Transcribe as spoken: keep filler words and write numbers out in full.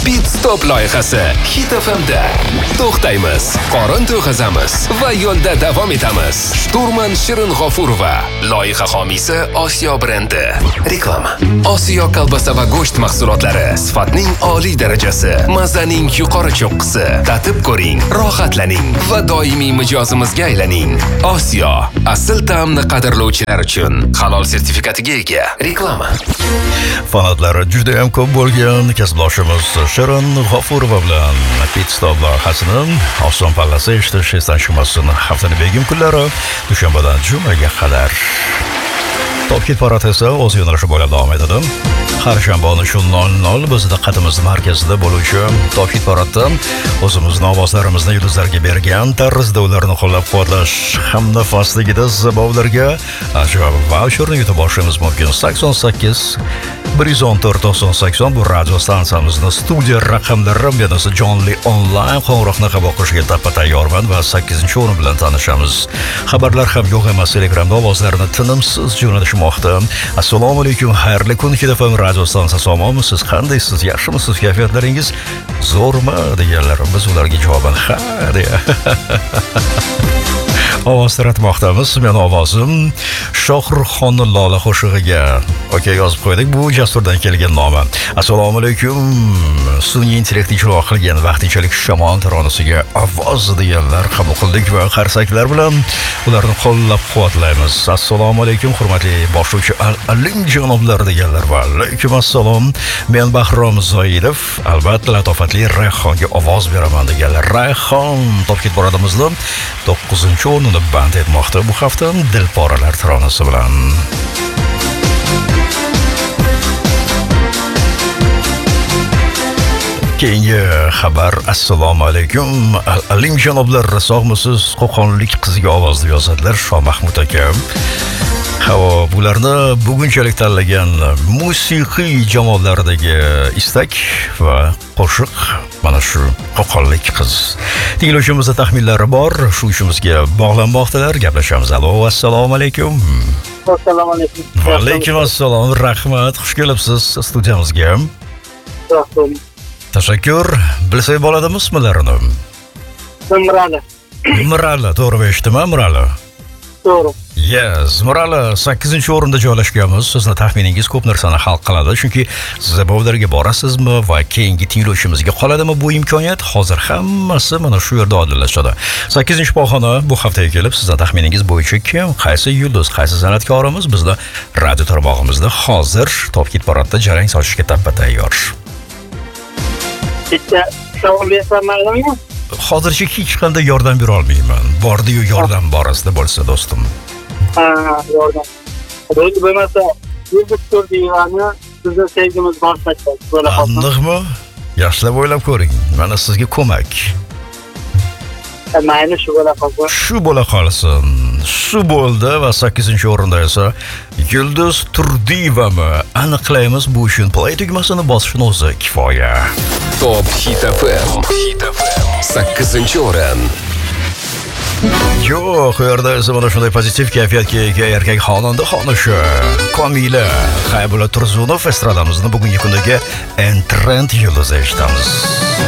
Pit Stop loyihasi Hit F M'da. To'xtaymiz, qorin to'g'azamiz va yo'lda davom etamiz. Shturman Shirin G'ofurova, loyiha homiysi Osiyo brendi. Reklama. Osiyo kolbasa va go'sht mahsulotlari, sifatning oliy darajasi, mazaning yuqori cho'qqisi. Tatib ko'ring, rohatlaning va doimiy mijozimizga aylaning. Osiyo, asl ta'mni qadrlovchilar uchun halol sertifikatiga ega. Reklama. Fanatlari juda ham ko'p bo'lgan kasbdoshimiz Shirin G'ofurova bilan Pit Stop loyihasining oson pallasi eshitish esdan chiqmasin. Haftaning begim kunlari dushanbadan jumaga qadar. Top Hit paradi esa o'z yo'nalishi bo'ylab davom etadi. Har shanba shu nol nol bizda qatimiz markazida bo'luvchi Top Hit paradda o'zimizning ovozlarimizni yulduzlarga bergan tarzda ularni qo'llab-quvvatlash hamda fasligida zabovlarga ajoyib voucherni yutib olishimiz mumkin. sakson sakkiz bir yuz o'n to'rt to'qson sakson bu radio stansiyamizning studiya raqamlari bilan jonli onlayn qo'ng'iroqni qabul qilishga tappa tayyorman va sakkizinchi o'rin bilan tanishamiz. Xabarlar ham yo'q emas, Telegramda ovozlarni tinimsiz jo'natishmoqda. Assalomu alaykum, xayrli kun. Hit F M radio stansiyasi omonmisiz? Qandaysiz? Yaxshimisiz? Kayfiyatlaringiz zo'rmi deganlar, biz ularga javoban ha deya ovoz taratmoqdamiz. Men ovozim Shohruxxon Lola qo'shig'iga okey yozib qo'ydik. Bu Jasurdan kelgan nomi. Assalomu alaykum. Sun'iy intellekt ijro qilgan vaqtinchalik shamol taronasiga ovoz deganlar qabul qildik va qarsaklar bilan ularni qo'llab-quvvatlaymiz. Assalomu alaykum hurmatli boshlovchi Alim janoblar deganlar va alaykum assalom. Men Bahrom Zoidov, albatta latofatli Rayhonga ovoz beraman deganlar. Rayhon Top Hit paradimizda to'qqizinchi o'rinni band etmoqda bu hafta Dilporalar taronasi bilan. Keyingi xabar. Assalomu alaykum. Alim janoblar, sog'misiz? Qo'qonlik qizga ovoz yozadilar Shoh Mahmud aka. Havo bularni bugunchalik tanlagan musiqiy jamoalaridagi istak va qo'shiq mana shu qo'qonlik qiz. Tinglovchimizda taxminlari bor, shu ishimizga bog'lanmoqdalar. Gaplashamiz. Alo, assalomu alaykum. Assalomu alaykum. Va alaykum assalom. Rahmat, xush kelibsiz studiyamizga. Rahmat. Tashakkur. Bilsak bo'ladimi ismlarini? Mirali. Mirali, to'g'ri eshitdimmi Mirali? To'g'ri. Yes, Mirali sakkizinchi o'rinda joylashganmiz. Sizni taxminingiz ko'p narsani hal qiladi, chunki zabovlarga borasizmi va keyingi tinglovchimizga qoladimi bu imkoniyat? Hozir hammasi mana shu yerda oydinlashadi. sakkizinchi pog'ona bu haftaga kelib sizning taxminingiz bo'yicha kim, qaysi yulduz, qaysi san'atkorimiz bizda radio tarmog'imizda hozir Top Hit paradda jarang solishga tappa tayyor. Bitta savol bersam maylimi? Hozircha hech qanday yordam bera olmayman. Bordi-yu yordam borasida bo'lsa do'stim. Ha, yordam. Bo'ldi bo'lmasa, yulduz ko'rdinglarni sizni sevgimiz boshqacha bo'la qolsin. Aniqmi? Yaxshilab o'ylab ko'ring. Mana sizga ko'mak. Mayli shu bo'la qolsin. Shu bo'la qolsin. Shu bo'ldi va sakkizinchi o'rinda esa Yulduz Turdiyevami? Aniqlaymiz, bu uchun play tugmasini bosishni o'zi kifoya. Top Hit F M. Hit F M. sakkizinchi o'rin. Yo'q, u yerda esa mana shunday pozitiv kayfiyatga ega erkak xonanda xonishi Komila Xaybulla Turzunov estradamizni bugungi kundagi en trend yulduzi eshitamiz.